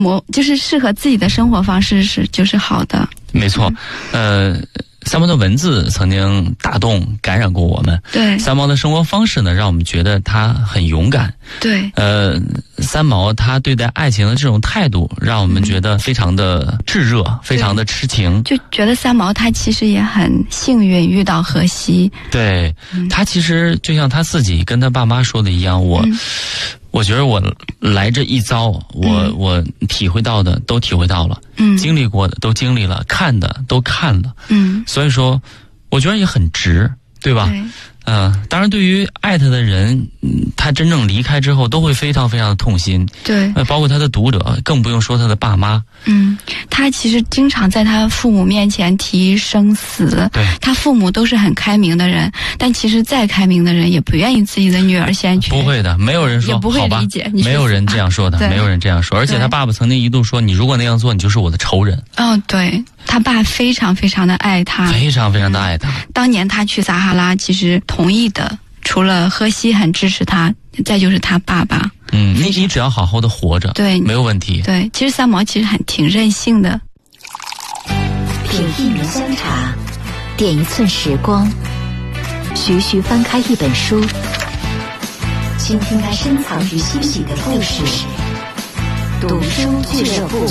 就是适合自己的生活方式就是好的。 没错，三毛的文字曾经打动、感染过我们。 对， 三毛的生活方式呢，让我们觉得他很勇敢。 对， 三毛他对待爱情的这种态度，让我们觉得非常的炙热，非常的痴情。 就觉得三毛他其实也很幸运遇到荷西。 对，他其实就像他自己跟他爸妈说的一样，我觉得我来这一遭，我体会到的都体会到了，经历过的都经历了，看的都看了，所以说，我觉得也很值，对吧？ 对。 当然，对于爱他的人，他真正离开之后，都会非常非常的痛心。 对， 包括他的读者，更不用说他的爸妈。 他其实经常在他父母面前提生死。 对， 他父母都是很开明的人，但其实再开明的人也不愿意自己的女儿先去。 不会的，没有人说， 也不会理解。 没有人这样说的，没有人这样说。而且他爸爸曾经一度说：“你如果那样做，你就是我的仇人。” 对，他爸非常非常的爱他， 非常非常的爱他。 当年他去撒哈拉，其实同意的，除了荷西很支持他，再就是他爸爸。 你只要好好的活着， 对， 没有问题。 对，其实三毛其实挺任性的。 品一轮香茶，点一寸时光，徐徐翻开一本书，倾听它深藏于心底的故事。读书俱乐部。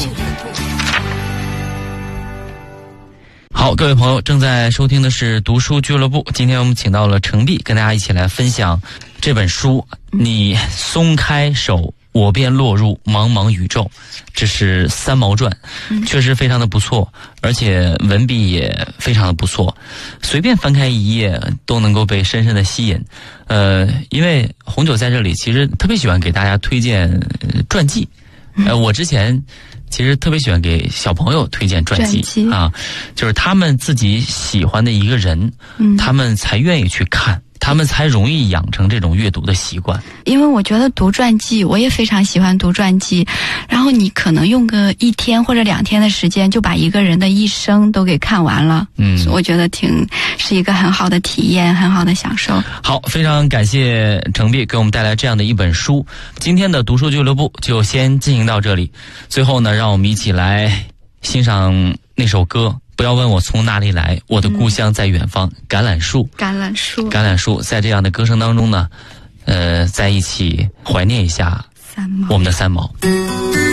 好，各位朋友，正在收听的是读书俱乐部。今天我们请到了程璧，跟大家一起来分享这本书你松开手，我便落入茫茫宇宙。这是三毛传，确实非常的不错，而且文笔也非常的不错，随便翻开一页都能够被深深的吸引。因为红酒在这里其实特别喜欢给大家推荐传记。我之前其实特别喜欢给小朋友推荐传记啊，就是他们自己喜欢的一个人，他们才愿意去看，他们才容易养成这种阅读的习惯。 因为我觉得读传记，我也非常喜欢读传记，然后你可能用个1天或者2天的时间就把一个人的一生都给看完了。我觉得是一个很好的体验，很好的享受。 好，非常感谢程璧给我们带来这样的一本书。今天的读书俱乐部就先进行到这里，最后呢，让我们一起来欣赏那首歌。不要问我从哪里来，我的故乡在远方。橄榄树，橄榄树，在这样的歌声当中呢，在一起怀念一下我们的三毛。